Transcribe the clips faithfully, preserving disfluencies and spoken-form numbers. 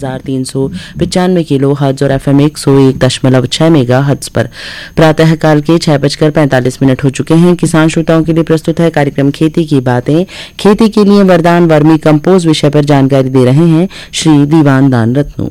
हजार तीन सौ पचानवे किलो हर्ट्ज और एफ एम एक सौ एक दशमलव छह मेगा हर्ट्ज पर। प्रातःकाल के छह बजकर पैंतालीस मिनट हो चुके हैं। किसान श्रोताओं के लिए प्रस्तुत है कार्यक्रम खेती की बातें। खेती के लिए वरदान वर्मी कंपोस्ट विषय पर जानकारी दे रहे हैं श्री दीवानदान रत्नू।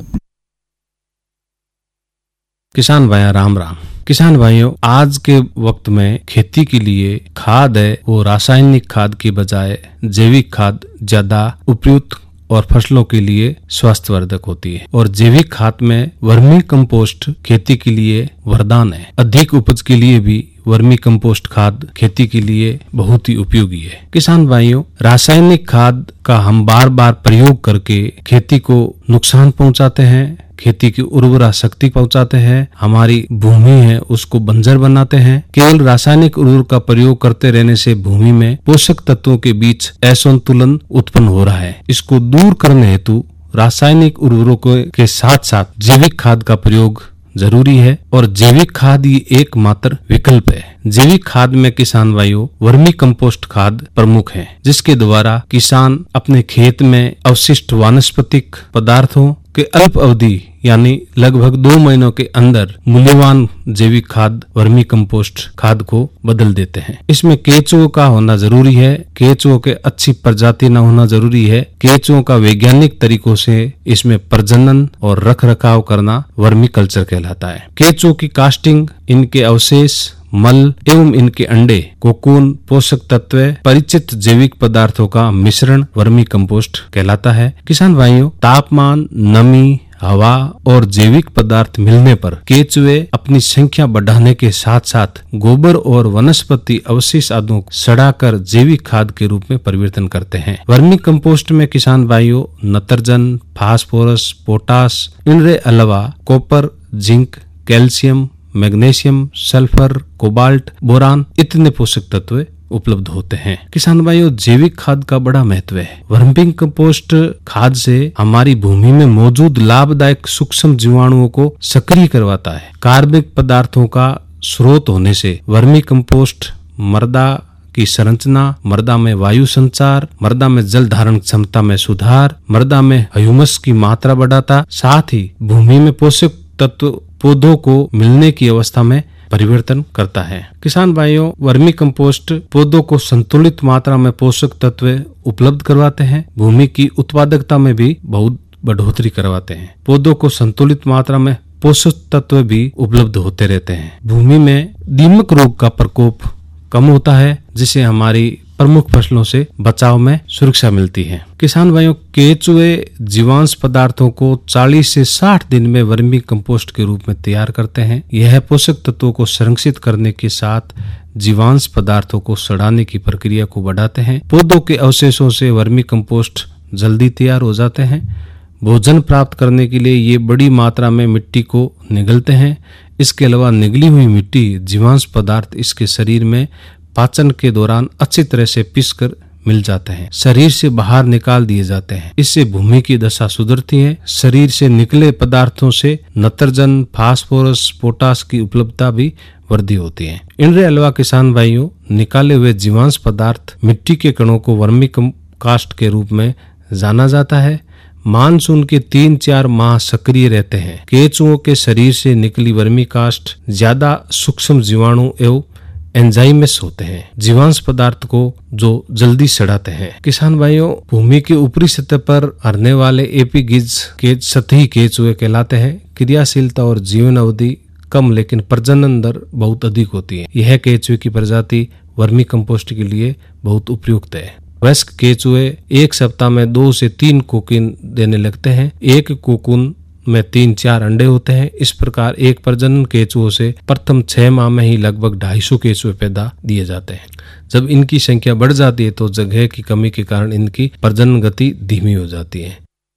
किसान भाई राम राम। किसान भाइयों, आज के वक्त में खेती के लिए खाद है वो रासायनिक खाद के बजाय जैविक खाद ज्यादा उपयुक्त और फसलों के लिए स्वास्थ्यवर्धक होती है। और जैविक खाद में वर्मी कंपोस्ट खेती के लिए वरदान है। अधिक उपज के लिए भी वर्मी कंपोस्ट खाद खेती के लिए बहुत ही उपयोगी है। किसान भाइयों, रासायनिक खाद का हम बार बार प्रयोग करके खेती को नुकसान पहुंचाते हैं, खेती की उर्वरा शक्ति पहुंचाते हैं, हमारी भूमि है उसको बंजर बनाते हैं। केवल रासायनिक उर्वरक का प्रयोग करते रहने से भूमि में पोषक तत्वों के बीच असंतुलन उत्पन्न हो रहा है। इसको दूर करने हेतु रासायनिक उर्वरकों के साथ साथ जैविक खाद का प्रयोग जरूरी है और जैविक खाद ही एकमात्र विकल्प है। जैविक खाद में किसान भाइयों वर्मी कंपोस्ट खाद प्रमुख है, जिसके द्वारा किसान अपने खेत में अवशिष्ट वानस्पतिक पदार्थों के अल्प अवधि यानी लगभग दो महीनों के अंदर मूल्यवान जैविक खाद वर्मी कंपोस्ट खाद को बदल देते हैं। इसमें केंचुओं का होना जरूरी है, केंचुओं के अच्छी प्रजाति न होना जरूरी है। केंचुओं का वैज्ञानिक तरीकों से इसमें प्रजनन और रख रखाव करना वर्मी कल्चर कहलाता है। केंचुओं की कास्टिंग, इनके अवशेष, मल एवं इनके अंडे, कोकून, पोषक तत्व, परिचित जैविक पदार्थों का मिश्रण वर्मी कंपोस्ट कहलाता है। किसान भाइयों, तापमान, नमी, हवा और जैविक पदार्थ मिलने पर केंचुए अपनी संख्या बढ़ाने के साथ साथ गोबर और वनस्पति अवशेष आदि सड़ाकर जैविक खाद के रूप में परिवर्तन करते हैं। वर्मी कंपोस्ट में किसान भाइयों नत्रजन, फास्फोरस, पोटास, इनके अलावा copper, zinc, calcium, magnesium, sulphur, cobalt, boron इतने पोषक तत्व उपलब्ध होते हैं। किसान भाइयों, जैविक खाद का बड़ा महत्व है। वर्मी कंपोस्ट खाद से हमारी भूमि में मौजूद लाभदायक सूक्ष्म जीवाणुओं को सक्रिय करवाता है। कार्बनिक पदार्थों का स्रोत होने से वर्मी कंपोस्ट मृदा की संरचना, मृदा में वायु संचार, मृदा में जल धारण क्षमता में सुधार, मृदा में ह्यूमस की मात्रा बढ़ाता, साथ ही भूमि में पोषक तत्व पौधों को मिलने की अवस्था में परिवर्तन करता है। किसान भाइयों, वर्मी कंपोस्ट पौधों को संतुलित मात्रा में पोषक तत्व उपलब्ध करवाते हैं। भूमि की उत्पादकता में भी बहुत बढ़ोतरी करवाते हैं। पौधों को संतुलित मात्रा में पोषक तत्व भी उपलब्ध होते रहते हैं। भूमि में दीमक रोग का प्रकोप कम होता है, जिससे हमारी प्रमुख फसलों से बचाव में सुरक्षा मिलती है। किसान भाइयों, केंचुए जीवांश पदार्थों को चालीस से साठ दिन में वर्मी कंपोस्ट के रूप में तैयार करते हैं। यह पोषक तत्वों को संरक्षित करने के साथ जीवांश पदार्थों को सड़ाने की प्रक्रिया को बढ़ाते हैं। पौधों के अवशेषों से वर्मी कंपोस्ट जल्दी तैयार हो जाते हैं। भोजन प्राप्त करने के लिए ये बड़ी मात्रा में मिट्टी को निगलते हैं। इसके अलावा निगली हुई मिट्टी जीवांश पदार्थ इसके शरीर में पाचन के दौरान अच्छी तरह से पीसकर मिल जाते हैं, शरीर से बाहर निकाल दिए जाते हैं। इससे भूमि की दशा सुधरती है। शरीर से निकले पदार्थों से नत्रजन, फास्फोरस, पोटास की उपलब्धता भी वृद्धि होती है। इनके अलावा किसान भाइयों, निकाले हुए जीवांश पदार्थ मिट्टी के कणों को वर्मी कंपोस्ट के रूप में जाना जाता है। मानसून के तीन चार माह सक्रिय रहते हैं। केंचुओं के शरीर से निकली वर्मी कास्ट ज्यादा सूक्ष्म जीवाणु एवं एंजाइम्स होते हैं, जीवांश पदार्थ को जो जल्दी सड़ाते हैं। किसान भाइयों, भूमि की ऊपरी सतह पर हरने वाले एपीगिज के सतही केंचुए कहलाते हैं। क्रियाशीलता और जीवन अवधि कम लेकिन प्रजनन दर बहुत अधिक होती है। यह केंचुए की प्रजाति वर्मी कंपोस्ट के लिए बहुत उपयुक्त है। वयस्क केंचुए एक सप्ताह में दो से तीन कोकून देने लगते हैं। एक कोकून में तीन चार अंडे होते हैं। इस प्रकार एक प्रजनन केंचुओं से प्रथम छह माह में ही लगभग ढाई सौ केंचुए पैदा दिए जाते हैं। जब इनकी संख्या बढ़ जाती है तो जगह की कमी के कारण इनकी प्रजनन गति धीमी हो जाती है।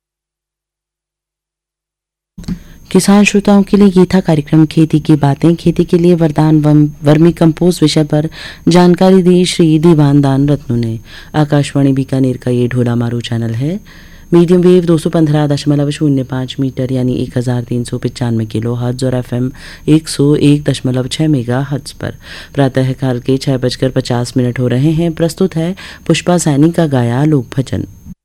किसान श्रोताओं के लिए ये था कार्यक्रम खेती की बातें। खेती के लिए वरदान वर्मी कंपोस्ट विषय पर जानकारी दी श्री दीवानदान रत्नू ने। आकाशवाणी बीकानेर का ये ढोला मारू चैनल है। मीडियम वेव दो सौ पंद्रह दशमलव शून्य पाँच मीटर यानी एक हजार तीन सौ पचानवे किलो हर्ट्ज और एफ एम एक सौ एक दशमलव छह मेगा हर्ट्ज पर। प्रातःकाल के छह बजकर पचास मिनट हो रहे हैं। प्रस्तुत है पुष्पा सैनी का गाया लोक भजन।